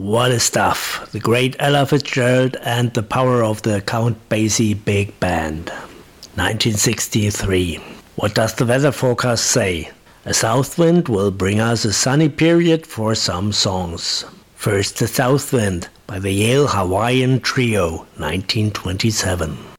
What a stuff. The great Ella Fitzgerald and the power of the Count Basie Big Band. 1963. What does the weather forecast say? A south wind will bring us a sunny period for some songs. First, The South Wind by the Yale Hawaiian Trio, 1927.